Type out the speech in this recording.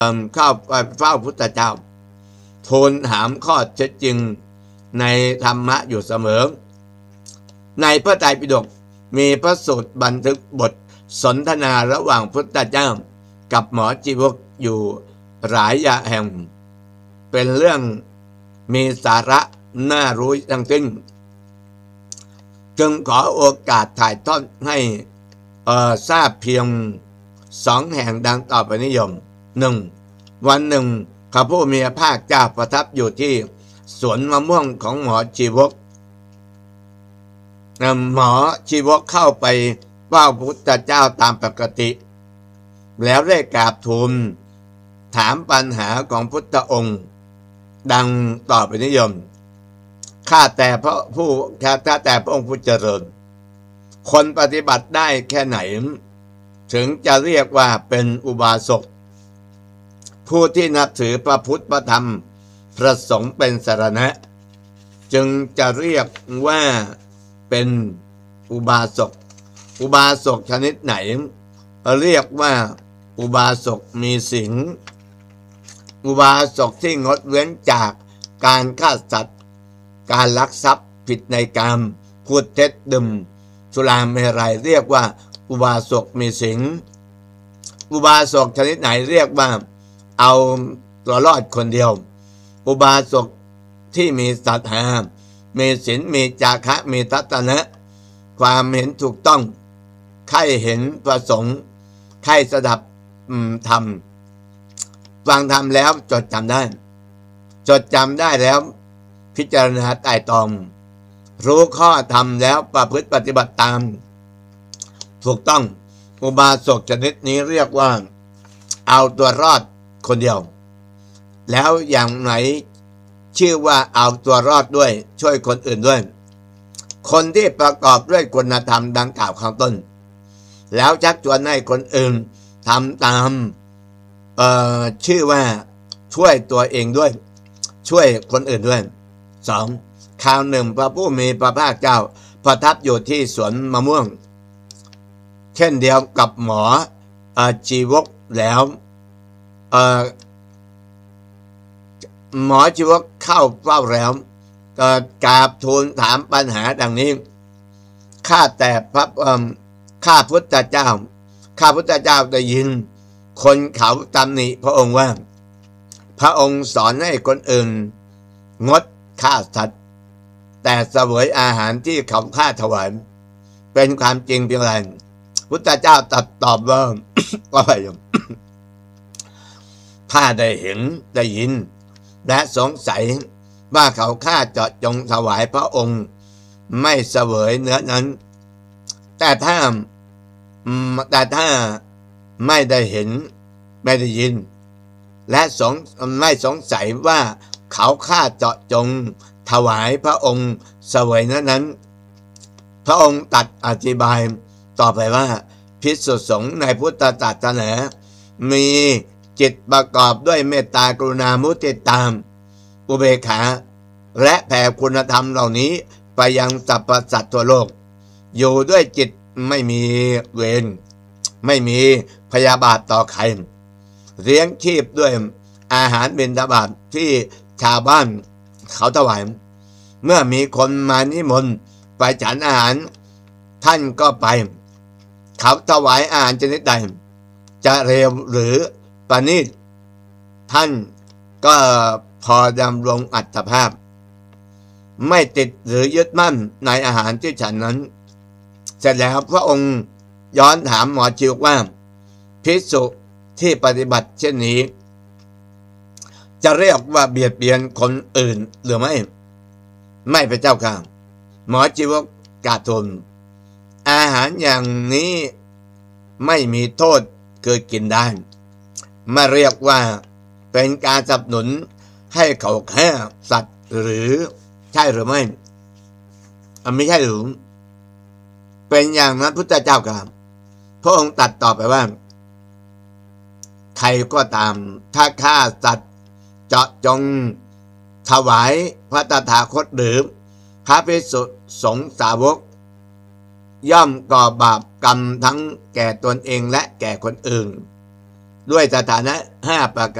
เข้าไปเฝ้าพุทธเจ้าทูลถามข้อเท็จจริงในธรรมะอยู่เสมอในพระไตรปิฎกมีพระสูตรบันทึกบทสนทนาระหว่างพุทธเจ้ากับหมอชีวกอยู่หลายแห่งเป็นเรื่องมีสาระน่ารู้ทั้งสิ้นจึงขอโอกาสถ่ายทอดให้ทราบเพียง2 แห่งดังต่อไปนิยม 1. วันหนึ่งพระผู้มีพระภาคเจ้าประทับอยู่ที่สวนมะม่วงของหมอชีวกหมอชีวกเข้าไปเฝ้าพระพุทธเจ้าตามปกติแล้วได้กราบทูลถามปัญหาของพุทธองค์ดังต่อไปนิยมข้าแต่พระองค์ผู้เจริญคนปฏิบัติได้แค่ไหนถึงจะเรียกว่าเป็นอุบาสกผู้ที่นับถือพระพุทธพระธรรมพระสงฆ์เป็นสรณะจึงจะเรียกว่าเป็นอุบาสกชนิดไหนเรียกว่าอุบาสกมีศีลอุบาสกที่งดเว้นจากการฆ่าสัตว์การลักทรัพย์ผิดในกามพูดเท็จดื่มสุราเมรัยเรียกว่าอุบาสกมีศีลอุบาสกชนิดไหนเรียกว่าเอาตัวรอดคนเดียวอุบาสกที่มีศรัทธามีศีลมีจาคะมีทัศนะความเห็นถูกต้องใครเห็นประสงค์ใครสดับธรรมฟังธรรมแล้วจดจำได้แล้วพิจารณาไตร่ตรองรู้ข้อธรรมแล้วประพฤติปฏิบัติตามถูกต้องอุบาสกชนิดนี้เรียกว่าเอาตัวรอดคนเดียวแล้วอย่างไหนชื่อว่าเอาตัวรอดด้วยช่วยคนอื่นด้วยคนที่ประกอบด้วยคุณธรรมดังกล่าวข้างต้นแล้วชักชวนให้คนอื่นทำตามชื่อว่าช่วยตัวเองด้วยช่วยคนอื่นด้วย 2. คราวหนึ่งพระผู้มีพระภาคเจ้าประทับอยู่ที่สวนมะม่วงเช่นเดียวกับหมอชีวกแล้วหมอชีวกเข้าเฝ้าแล้วกราบทูลถามปัญหาดังนี้ข้าแต่ข้าพุทธเจ้าได้ยินคนเขาตำหนิพระองค์ว่าพระองค์สอนให้คนอื่นงดฆ่าสัตว์แต่เสวยอาหารที่เขาฆ่าถวายเป็นความจริงเพียงไรพุทธเจ้าตอบว่าว่าไปข้าได้เห็นได้ยินและสงสัยว่าเขาฆ่าเจาะจงถวายพระองค์ไม่เสวยเนื้อนั้นแต่ถ้าไม่ได้เห็นไม่ได้ยินและไม่สงสัยว่าเขาฆ่าเจาะจงถวายพระองค์เสวยนั้นพระองค์ตรัสอธิบายต่อไปว่าภิกษุสงฆ์ในพุทธศาสนามีจิตประกอบด้วยเมตตากรุณามุทิตาอุเบกขาและแผ่คุณธรรมเหล่านี้ไปยังสรรพสัตว์ทั่วโลกอยู่ด้วยจิตไม่มีเวรไม่มีพยาบาทต่อใครเลี้ยงชีพด้วยอาหารบิณฑบาตที่ชาวบ้านเขาถวายเมื่อมีคนมานิมนต์ไปฉันอาหารท่านก็ไปเขาถวายอาหารชนิดใดจะเร็วหรือประณีตท่านก็พอดำรงอัตภาพไม่ติดหรือยึดมั่นในอาหารที่ฉันนั้นเสร็จแล้วพระองค์ย้อนถามหมอชีวกว่าภิกษุที่ปฏิบัติเช่นนี้จะเรียกว่าเบียดเบียนคนอื่นหรือไม่พระเจ้าค่ะหมอชีวกกราบทูลอาหารอย่างนี้ไม่มีโทษเกิดกินได้ไม่เรียกว่าเป็นการสนับสนุนให้เขาฆ่าสัตว์หรือใช่หรือไม่ไม่ใช่หรือเป็นอย่างนั้นพุทธเจ้าครับพระองค์ตรัสต่อไปว่าใครก็ตามถ้าฆ่าสัตว์เจาะจงถวายพระตถาคตหรือพระภิกษุสงฆ์สาวกย่อมก่อบาปกรรมทั้งแก่ตนเองและแก่คนอื่นด้วยสถานะ5 ประการ